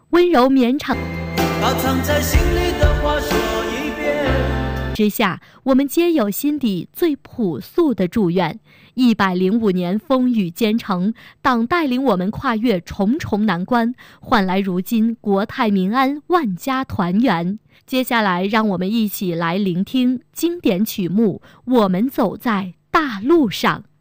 温柔绵长把藏在心里的话说一遍之下，我们皆有心底最朴素的祝愿。105年风雨兼程，党带领我们跨越重重难关，换来如今国泰民安，万家团圆。接下来，让我们一起来聆听经典曲目《我们走在大路上》。